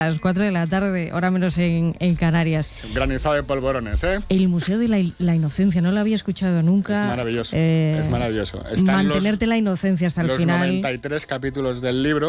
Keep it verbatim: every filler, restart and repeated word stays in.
A las cuatro de la tarde, hora menos en, en Canarias. Granizado de polvorones, ¿eh? El Museo de la, la Inocencia, no lo había escuchado nunca. Es maravilloso, eh, es maravilloso. Están mantenerte los, la inocencia hasta el los final. noventa y tres capítulos del libro.